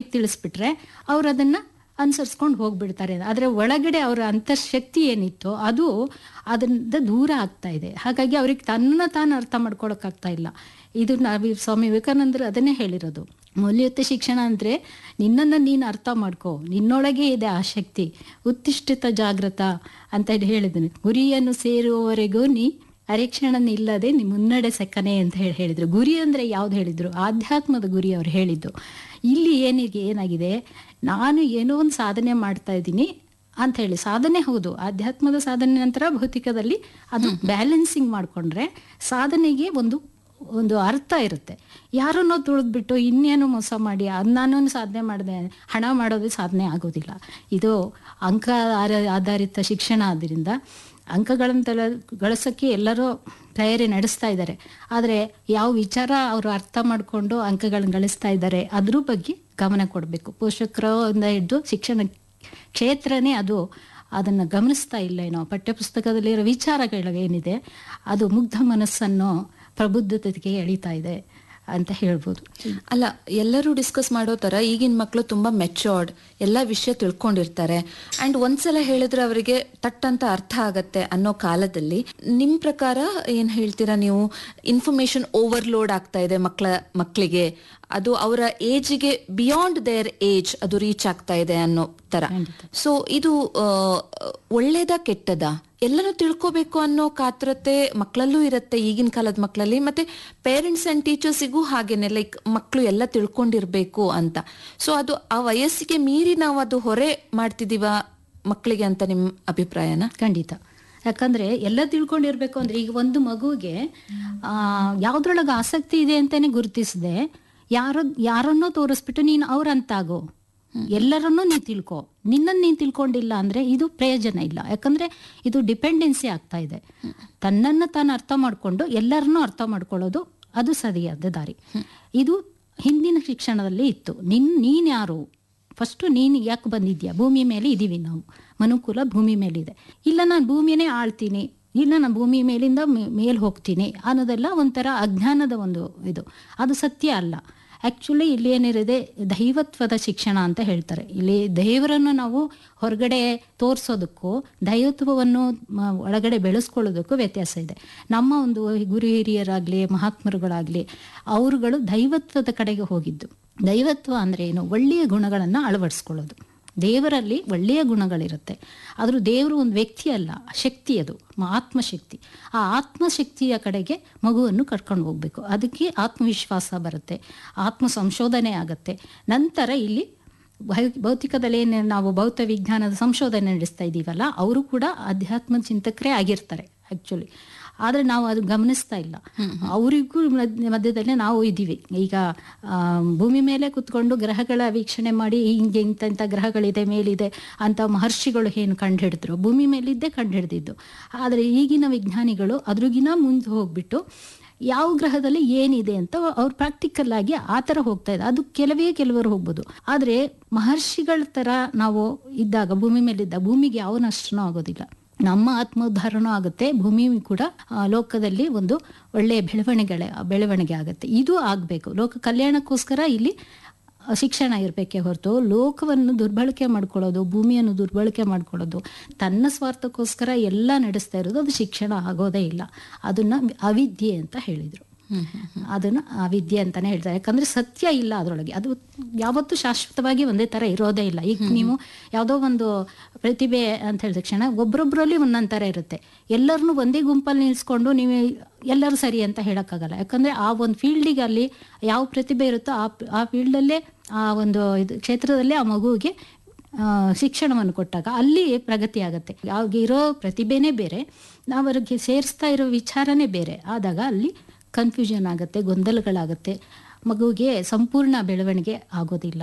ಮಕ್ಕಳಿಗೆ ತಿಳಿಸ್ಬಿಟ್ರೆ ಅವ್ರು ಅದನ್ನ ಅನುಸರಿಸ್ಕೊಂಡು ಹೋಗ್ಬಿಡ್ತಾರೆ. ಆದರೆ ಒಳಗಡೆ ಅವರ ಅಂತರ್ಶಕ್ತಿ ಏನಿತ್ತು ಅದು ಅದರಿಂದ ದೂರ ಆಗ್ತಾ ಇದೆ. ಹಾಗಾಗಿ ಅವ್ರಿಗೆ ತಾನು ಅರ್ಥ ಮಾಡ್ಕೊಳಕ್ಕಾಗ್ತಾ ಇಲ್ಲ. ಇದು ಸ್ವಾಮಿ ವಿವೇಕಾನಂದರು ಅದನ್ನೇ ಹೇಳಿರೋದು, ಮೌಲ್ಯಯುತ ಶಿಕ್ಷಣ ಅಂದರೆ ನಿನ್ನನ್ನು ನೀನು ಅರ್ಥ ಮಾಡ್ಕೋ, ನಿನ್ನೊಳಗೆ ಇದೆ ಆ ಶಕ್ತಿ, ಉತ್ತಿಷ್ಠಿತ ಜಾಗೃತ ಅಂತ ಹೇಳಿದ್ದೀನಿ. ಗುರಿಯನ್ನು ಸೇರುವವರೆಗೂ ನೀ ಅರೆಕ್ಷಣ ಇಲ್ಲದೆ ಮುನ್ನಡೆ ಸಕ್ಕನೆ ಅಂತ ಹೇಳಿದ್ರು. ಗುರಿ ಅಂದರೆ ಯಾವ್ದು ಹೇಳಿದ್ರು? ಆಧ್ಯಾತ್ಮದ ಗುರಿ ಅವ್ರು ಹೇಳಿದ್ದು. ಇಲ್ಲಿ ಏನಾಗಿದೆ, ನಾನು ಏನೋ ಒಂದು ಸಾಧನೆ ಮಾಡ್ತಾ ಇದ್ದೀನಿ ಅಂತ ಹೇಳಿ, ಸಾಧನೆ ಹೌದು, ಆಧ್ಯಾತ್ಮದ ಸಾಧನೆ ನಂತರ ಭೌತಿಕದಲ್ಲಿ ಅದು ಬ್ಯಾಲೆನ್ಸಿಂಗ್ ಮಾಡಿಕೊಂಡ್ರೆ ಸಾಧನೆಗೆ ಒಂದು ಅರ್ಥ ಇರುತ್ತೆ. ಯಾರನ್ನೋ ತುಳಿದ್ಬಿಟ್ಟು ಇನ್ನೇನು ಮೋಸ ಮಾಡಿ ನಾನು ಸಾಧನೆ ಮಾಡಿದೆ, ಹಣ ಮಾಡೋದು ಸಾಧನೆ ಆಗೋದಿಲ್ಲ. ಇದು ಅಂಕ ಆಧಾರಿತ ಶಿಕ್ಷಣ ಆದ್ದರಿಂದ ಅಂಕಗಳನ್ನು ಗಳಿಸೋಕ್ಕೆ ಎಲ್ಲರೂ ತಯಾರಿ ನಡೆಸ್ತಾ ಇದ್ದಾರೆ. ಆದರೆ ಯಾವ ವಿಚಾರ ಅವರು ಅರ್ಥ ಮಾಡಿಕೊಂಡು ಅಂಕಗಳನ್ನು ಗಳಿಸ್ತಾ ಇದ್ದಾರೆ ಅದ್ರ ಬಗ್ಗೆ ಗಮನ ಕೊಡಬೇಕು. ಪೋಷಕರಿಂದ ಹಿಡಿದು ಶಿಕ್ಷಣ ಕ್ಷೇತ್ರನೇ ಅದನ್ನು ಗಮನಿಸ್ತಾ ಇಲ್ಲ. ಏನೋ ಪಠ್ಯಪುಸ್ತಕದಲ್ಲಿರೋ ವಿಚಾರಗಳು ಏನಿದೆ ಅದು ಮುಗ್ಧ ಮನಸ್ಸನ್ನು ಪ್ರಬುದ್ಧತೆಗೆ ಎಳಿತಾ ಇದೆ ಅಂತ ಹೇಳ್ಬೋದು. ಅಲ್ಲ, ಎಲ್ಲರೂ ಡಿಸ್ಕಸ್ ಮಾಡೋ ತರ ಈಗಿನ ಮಕ್ಕಳು ತುಂಬಾ ಮೆಚೋರ್ಡ್, ಎಲ್ಲ ವಿಷಯ ತಿಳ್ಕೊಂಡಿರ್ತಾರೆ ಅಂಡ್ ಒಂದ್ಸಲ ಹೇಳಿದ್ರೆ ಅವರಿಗೆ ತಟ್ಟಂತ ಅರ್ಥ ಆಗತ್ತೆ ಅನ್ನೋ ಕಾಲದಲ್ಲಿ ನಿಮ್ ಪ್ರಕಾರ ಏನ್ ಹೇಳ್ತೀರಾ ನೀವು? ಇನ್ಫಾರ್ಮೇಶನ್ ಓವರ್ಲೋಡ್ ಆಗ್ತಾ ಇದೆ ಮಕ್ಕಳಿಗೆ, ಅದು ಅವರ ಏಜ್ಗೆ ಬಿಯಾಂಡ್ ದೇರ್ ಏಜ್ ಅದು ರೀಚ್ ಆಗ್ತಾ ಇದೆ ಅನ್ನೋ ತರ. ಸೊ ಇದು ಒಳ್ಳೇದಾ ಕೆಟ್ಟದಾ? ಎಲ್ಲನೂ ತಿಳ್ಕೋಬೇಕು ಅನ್ನೋ ಕಾತರತೆ ಮಕ್ಕಳಲ್ಲೂ ಇರುತ್ತೆ ಈಗಿನ ಕಾಲದ ಮಕ್ಕಳಲ್ಲಿ, ಮತ್ತೆ ಪೇರೆಂಟ್ಸ್ ಅಂಡ್ ಟೀಚರ್ಸಿಗೂ ಹಾಗೇನೆ, ಲೈಕ್ ಮಕ್ಕಳು ಎಲ್ಲ ತಿಳ್ಕೊಂಡಿರ್ಬೇಕು ಅಂತ. ಸೊ ಅದು ಆ ವಯಸ್ಸಿಗೆ ಮೀರಿ ನಾವು ಅದು ಹೊರೆ ಮಾಡ್ತಿದೀವ ಮಕ್ಕಳಿಗೆ ಅಂತ ನಿಮ್ ಅಭಿಪ್ರಾಯನ? ಖಂಡಿತ. ಯಾಕಂದ್ರೆ ಎಲ್ಲ ತಿಳ್ಕೊಂಡಿರ್ಬೇಕು ಅಂದ್ರೆ ಈಗ ಒಂದು ಮಗುವಿಗೆ ಯಾವ್ದ್ರೊಳಗೆ ಆಸಕ್ತಿ ಇದೆ ಅಂತಾನೆ ಗುರುತಿಸದೆ ಯಾರನ್ನೋ ತೋರಿಸ್ಬಿಟ್ಟು ನೀನು ಅವ್ರಂತಾಗೋ, ಎಲ್ಲರನ್ನೂ ನೀ ತಿಳ್ಕೊ, ನಿನ್ನನ್ನು ನೀನು ತಿಳ್ಕೊಂಡಿಲ್ಲ ಅಂದ್ರೆ ಇದು ಪ್ರಯೋಜನ ಇಲ್ಲ. ಯಾಕಂದ್ರೆ ಇದು ಡಿಪೆಂಡೆನ್ಸಿ ಆಗ್ತಾ ಇದೆ. ತನ್ನನ್ನು ತಾನು ಅರ್ಥ ಮಾಡ್ಕೊಂಡು ಎಲ್ಲರನ್ನೂ ಅರ್ಥ ಮಾಡ್ಕೊಳ್ಳೋದು ಅದು ಸರಿಯಾದ ದಾರಿ. ಇದು ಹಿಂದಿನ ಶಿಕ್ಷಣದಲ್ಲಿ ಇತ್ತು. ನೀನ್ ಯಾರು, ಫಸ್ಟ್ ನೀನು ಯಾಕೆ ಬಂದಿದ್ಯಾ? ಭೂಮಿ ಮೇಲೆ ಇದೀವಿ ನಾವು, ಮನುಕುಲ ಭೂಮಿ ಮೇಲಿದೆ. ಇಲ್ಲ ನಾನು ಭೂಮಿನೇ ಆಳ್ತೀನಿ, ಇಲ್ಲ ನಾನು ಭೂಮಿ ಮೇಲಿಂದ ಮೇಲ್ ಹೋಗ್ತೀನಿ ಅನ್ನೋದೆಲ್ಲ ಒಂಥರ ಅಜ್ಞಾನದ ಇದು. ಅದು ಸತ್ಯ ಅಲ್ಲ. ಆ್ಯಕ್ಚುಲಿ ಇಲ್ಲಿ ಏನಿದೆ ದೈವತ್ವದ ಶಿಕ್ಷಣ ಅಂತ ಹೇಳ್ತಾರೆ. ಇಲ್ಲಿ ದೇವರನ್ನು ನಾವು ಹೊರಗಡೆ ತೋರಿಸೋದಕ್ಕೂ ದೈವತ್ವವನ್ನು ಒಳಗಡೆ ಬೆಳೆಸ್ಕೊಳ್ಳೋದಕ್ಕೂ ವ್ಯತ್ಯಾಸ ಇದೆ. ನಮ್ಮ ಒಂದು ಗುರು ಹಿರಿಯರಾಗಲಿ ಮಹಾತ್ಮರುಗಳಾಗಲಿ ಅವರುಗಳು ದೈವತ್ವದ ಕಡೆಗೆ ಹೋಗಿದ್ದು. ದೈವತ್ವ ಅಂದರೆ ಏನು? ಒಳ್ಳೆಯ ಗುಣಗಳನ್ನು ಅಳವಡಿಸ್ಕೊಳ್ಳೋದು. ದೇವರಲ್ಲಿ ಒಳ್ಳೆಯ ಗುಣಗಳಿರುತ್ತೆ. ಆದರೂ ದೇವರು ಒಂದು ವ್ಯಕ್ತಿ ಅಲ್ಲ, ಶಕ್ತಿ, ಅದು ಆತ್ಮಶಕ್ತಿ. ಆ ಆತ್ಮಶಕ್ತಿಯ ಕಡೆಗೆ ಮಗುವನ್ನು ಕರ್ಕೊಂಡು ಹೋಗ್ಬೇಕು. ಅದಕ್ಕೆ ಆತ್ಮವಿಶ್ವಾಸ ಬರುತ್ತೆ, ಆತ್ಮ ಸಂಶೋಧನೆ ಆಗುತ್ತೆ. ನಂತರ ಇಲ್ಲಿ ಭೌತಿಕದಲ್ಲಿ ನಾವು ಭೌತ ವಿಜ್ಞಾನದ ಸಂಶೋಧನೆ ನಡೆಸ್ತಾ ಇದ್ದೀವಲ್ಲ, ಅವರು ಕೂಡ ಅಧ್ಯಾತ್ಮ ಚಿಂತಕರೇ ಆಗಿರ್ತಾರೆ ಆ್ಯಕ್ಚುಲಿ. ಆದರೆ ನಾವು ಅದು ಗಮನಿಸ್ತಾ ಇಲ್ಲ. ಅವರಿಗೂ ಮಧ್ಯದಲ್ಲೇ ನಾವು ಇದ್ದೀವಿ. ಈಗ ಭೂಮಿ ಮೇಲೆ ಕುತ್ಕೊಂಡು ಗ್ರಹಗಳ ವೀಕ್ಷಣೆ ಮಾಡಿ ಹಿಂಗೆ ಇಂಥ ಗ್ರಹಗಳಿದೆ ಮೇಲಿದೆ ಅಂತ ಮಹರ್ಷಿಗಳು ಏನು ಕಂಡುಹಿಡಿದ್ರು, ಭೂಮಿ ಮೇಲಿದ್ದೇ ಕಂಡುಹಿಡಿದಿದ್ದು. ಆದರೆ ಈಗಿನ ವಿಜ್ಞಾನಿಗಳು ಅದ್ರಿಗಿನ ಮುಂದೆ ಹೋಗ್ಬಿಟ್ಟು ಯಾವ ಗ್ರಹದಲ್ಲಿ ಏನಿದೆ ಅಂತ ಅವ್ರು ಪ್ರಾಕ್ಟಿಕಲ್ ಆಗಿ ಆ ಥರ ಹೋಗ್ತಾ ಇದೆ. ಅದು ಕೆಲವರು ಹೋಗ್ಬೋದು. ಆದರೆ ಮಹರ್ಷಿಗಳ ಥರ ನಾವು ಇದ್ದಾಗ ಭೂಮಿ ಮೇಲಿದ್ದಾಗ ಭೂಮಿಗೆ ಯಾವ ನಷ್ಟನೂ ಆಗೋದಿಲ್ಲ. ನಮ್ಮ ಆತ್ಮೋದ್ಧಾರನೂ ಆಗುತ್ತೆ, ಭೂಮಿ ಕೂಡ ಲೋಕದಲ್ಲಿ ಒಂದು ಒಳ್ಳೆಯ ಬೆಳವಣಿಗೆ ಆಗುತ್ತೆ. ಇದು ಆಗಬೇಕು. ಲೋಕ ಕಲ್ಯಾಣಕ್ಕೋಸ್ಕರ ಇಲ್ಲಿ ಶಿಕ್ಷಣ ಇರಬೇಕೇ ಹೊರತು ಲೋಕವನ್ನು ದುರ್ಬಳಕೆ ಮಾಡ್ಕೊಳ್ಳೋದು, ಭೂಮಿಯನ್ನು ದುರ್ಬಳಕೆ ಮಾಡ್ಕೊಳ್ಳೋದು, ತನ್ನ ಸ್ವಾರ್ಥಕ್ಕೋಸ್ಕರ ಎಲ್ಲ ನಡೆಸ್ತಾ ಇರೋದು ಅದು ಶಿಕ್ಷಣ ಆಗೋದೇ ಇಲ್ಲ. ಅದನ್ನ ಅವಿದ್ಯೆ ಅಂತ ಹೇಳಿದರು. ಅದನ್ನು ಅವಿದ್ಯೆ ಅಂತಾನೆ ಹೇಳ್ತಾರೆ. ಯಾಕಂದ್ರೆ ಸತ್ಯ ಇಲ್ಲ ಅದರೊಳಗೆ. ಅದು ಯಾವತ್ತೂ ಶಾಶ್ವತವಾಗಿ ಒಂದೇ ತರ ಇರೋದೇ ಇಲ್ಲ. ಈಗ ನೀವು ಯಾವುದೋ ಒಂದು ಪ್ರತಿಭೆ ಅಂತ ಹೇಳಿದ ತಕ್ಷಣ ಒಬ್ಬರೊಬ್ಬರಲ್ಲಿ ಒಂದೊಂದು ಥರ ಇರುತ್ತೆ. ಎಲ್ಲರನ್ನೂ ಒಂದೇ ಗುಂಪಲ್ಲಿ ನಿಲ್ಸ್ಕೊಂಡು ನೀವು ಎಲ್ಲರೂ ಸರಿ ಅಂತ ಹೇಳೋಕ್ಕಾಗಲ್ಲ. ಯಾಕಂದ್ರೆ ಆ ಒಂದು ಫೀಲ್ಡಿಗೆ ಅಲ್ಲಿ ಯಾವ ಪ್ರತಿಭೆ ಇರುತ್ತೋ ಆ ಫೀಲ್ಡಲ್ಲೇ ಆ ಒಂದು ಕ್ಷೇತ್ರದಲ್ಲೇ ಆ ಮಗುವಿಗೆ ಶಿಕ್ಷಣವನ್ನು ಕೊಟ್ಟಾಗ ಅಲ್ಲಿ ಪ್ರಗತಿ ಆಗುತ್ತೆ. ಅವ್ರಿಗೆ ಇರೋ ಪ್ರತಿಭೆನೇ ಬೇರೆ, ನಾವು ಅವ್ರಿಗೆ ಸೇರಿಸ್ತಾ ಇರೋ ವಿಚಾರನೇ ಬೇರೆ ಆದಾಗ ಅಲ್ಲಿ ಕನ್ಫ್ಯೂಷನ್ ಆಗುತ್ತೆ, ಗೊಂದಲಗಳಾಗುತ್ತೆ, ಮಗುವಿಗೆ ಸಂಪೂರ್ಣ ಬೆಳವಣಿಗೆ ಆಗೋದಿಲ್ಲ.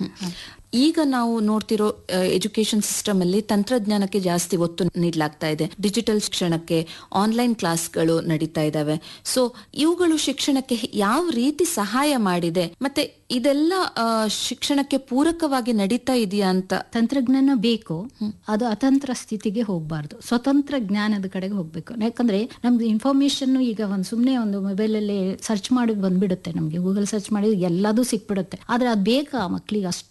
ಈಗ ನಾವು ನೋಡ್ತಿರೋ ಎಜುಕೇಶನ್ ಸಿಸ್ಟಮ್ ಅಲ್ಲಿ ತಂತ್ರಜ್ಞಾನಕ್ಕೆ ಜಾಸ್ತಿ ಒತ್ತು ನೀಡಲಾಗ್ತಾ ಇದೆ. ಡಿಜಿಟಲ್ ಶಿಕ್ಷಣಕ್ಕೆ ಆನ್ಲೈನ್ ಕ್ಲಾಸ್ಗಳು ನಡೀತಾ ಇದಾವೆ. ಸೊ ಇವುಗಳು ಶಿಕ್ಷಣಕ್ಕೆ ಯಾವ ರೀತಿ ಸಹಾಯ ಮಾಡಿದೆ, ಮತ್ತೆ ಇದೆಲ್ಲ ಶಿಕ್ಷಣಕ್ಕೆ ಪೂರಕವಾಗಿ ನಡೀತಾ ಇದೆಯಾ ಅಂತ? ತಂತ್ರಜ್ಞಾನ ಬೇಕು, ಅದು ಅತಂತ್ರ ಸ್ಥಿತಿಗೆ ಹೋಗ್ಬಾರ್ದು, ಸ್ವತಂತ್ರ ಜ್ಞಾನದ ಕಡೆಗೆ ಹೋಗ್ಬೇಕು. ಯಾಕಂದ್ರೆ ನಮ್ಗೆ ಇನ್ಫಾರ್ಮೇಶನ್ ಈಗ ಸುಮ್ಮನೆ ಒಂದು ಮೊಬೈಲ್ ಅಲ್ಲಿ ಸರ್ಚ್ ಮಾಡಿ ಬಂದ್ಬಿಡುತ್ತೆ, ನಮ್ಗೆ ಗೂಗಲ್ ಸರ್ಚ್ ಮಾಡಿ ಎಲ್ಲದೂ ಸಿಕ್ಬಿಡುತ್ತೆ. ಆದ್ರೆ ಅದು ಬೇಕಾ ಮಕ್ಳಿಗೆ? ಅಷ್ಟು